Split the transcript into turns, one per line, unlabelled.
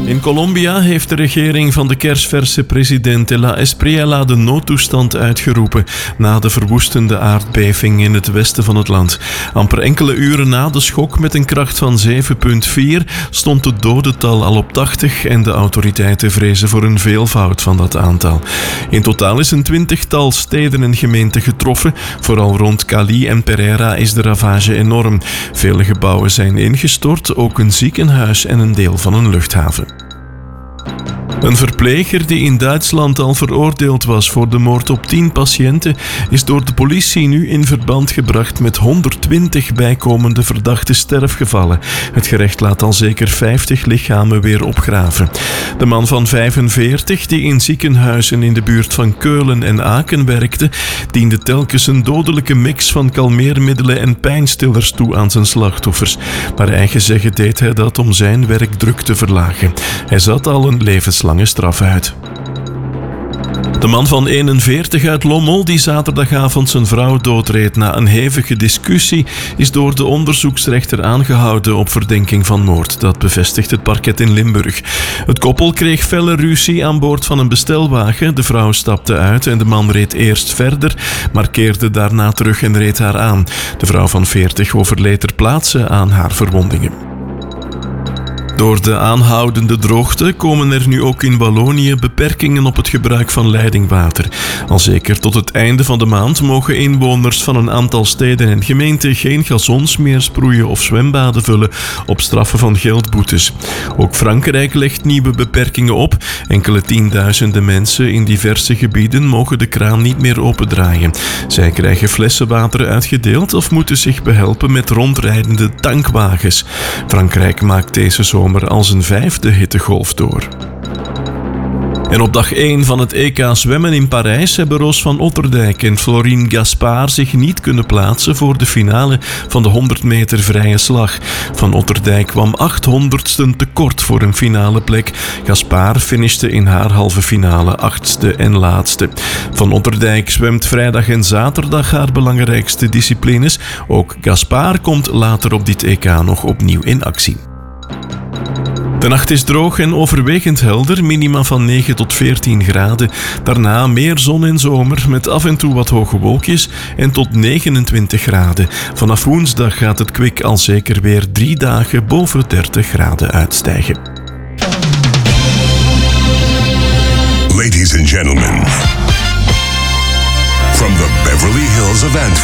In Colombia heeft de regering van de kersverse president de la Espriella de noodtoestand uitgeroepen na de verwoestende aardbeving in het westen van het land. Amper enkele uren na de schok met een kracht van 7,4 stond het dodental al op 80 en de autoriteiten vrezen voor een veelvoud van dat aantal. In totaal is een 20-tal steden en gemeenten getroffen. Vooral rond Cali en Pereira is de ravage enorm. Vele gebouwen zijn ingestort, ook een ziekenhuis en een deel van een luchthaven. Een verpleger die in Duitsland al veroordeeld was voor de moord op 10 patiënten is door de politie nu in verband gebracht met 120 bijkomende verdachte sterfgevallen. Het gerecht laat al zeker 50 lichamen weer opgraven. De man van 45, die in ziekenhuizen in de buurt van Keulen en Aken werkte, diende telkens een dodelijke mix van kalmeermiddelen en pijnstillers toe aan zijn slachtoffers. Naar eigen zeggen deed hij dat om zijn werkdruk te verlagen. Hij zat al een levenslange straf uit. De man van 41 uit Lommel, die zaterdagavond zijn vrouw doodreed na een hevige discussie, is door de onderzoeksrechter aangehouden op verdenking van moord. Dat bevestigt het parket in Limburg. Het koppel kreeg felle ruzie aan boord van een bestelwagen. De vrouw stapte uit en de man reed eerst verder, maar keerde daarna terug en reed haar aan. De vrouw van 40 overleed ter plaatse aan haar verwondingen. Door de aanhoudende droogte komen er nu ook in Wallonië beperkingen op het gebruik van leidingwater. Al zeker tot het einde van de maand mogen inwoners van een aantal steden en gemeenten geen gazons meer sproeien of zwembaden vullen op straffen van geldboetes. Ook Frankrijk legt nieuwe beperkingen op. Enkele tienduizenden mensen in diverse gebieden mogen de kraan niet meer opendraaien. Zij krijgen flessen water uitgedeeld of moeten zich behelpen met rondrijdende tankwagens. Frankrijk maakt deze zomer als een 5e hittegolf door. En op dag 1 van het EK zwemmen in Parijs hebben Roos van Otterdijk en Florine Gaspard zich niet kunnen plaatsen voor de finale van de 100 meter vrije slag. Van Otterdijk kwam 800ste tekort voor een finale plek. Gaspard finishte in haar halve finale 8e en laatste. Van Otterdijk zwemt vrijdag en zaterdag haar belangrijkste disciplines. Ook Gaspard komt later op dit EK nog opnieuw in actie. De nacht is droog en overwegend helder, minima van 9 tot 14 graden. Daarna meer zon en zomer met af en toe wat hoge wolkjes en tot 29 graden. Vanaf woensdag gaat het kwik al zeker weer 3 dagen boven 30 graden uitstijgen.
Ladies and gentlemen, from the Beverly Hills of Antwerp.